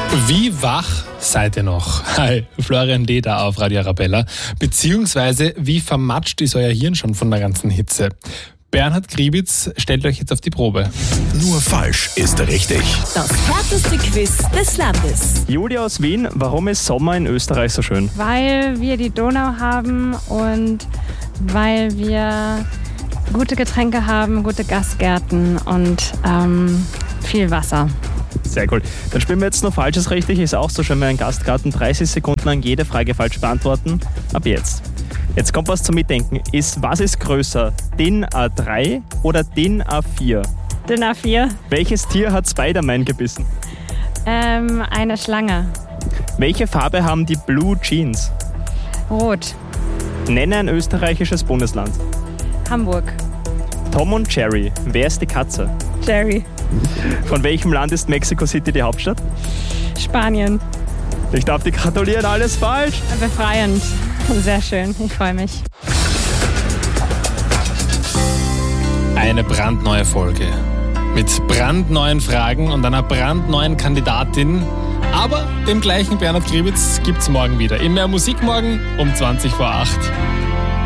Wie wach seid ihr noch? Hi, Florian Leder auf Radio Arabella. Beziehungsweise, wie vermatscht ist euer Hirn schon von der ganzen Hitze? Bernhard Gribitz stellt euch jetzt auf die Probe. Nur falsch ist richtig. Das härteste Quiz des Landes. Julia aus Wien, warum ist Sommer in Österreich so schön? Weil wir die Donau haben und weil wir gute Getränke haben, gute Gastgärten und viel Wasser. Sehr cool. Dann spielen wir jetzt noch Falsches richtig. Ist auch so schön wie ein Gastgarten. 30 Sekunden lang jede Frage falsch beantworten. Ab jetzt. Jetzt kommt was zum Mitdenken. Was ist größer? DIN A3 oder DIN A4? DIN A4. Welches Tier hat Spider-Man gebissen? Eine Schlange. Welche Farbe haben die Blue Jeans? Rot. Nenne ein österreichisches Bundesland. Hamburg. Tom und Jerry. Wer ist die Katze? Jerry. Von welchem Land ist Mexico City die Hauptstadt? Spanien. Ich darf dir gratulieren, alles falsch. Befreiend. Sehr schön, ich freue mich. Eine brandneue Folge. Mit brandneuen Fragen und einer brandneuen Kandidatin. Aber dem gleichen Bernhard Gribitz gibt's morgen wieder. In Mehr Musik morgen um 20 vor 8.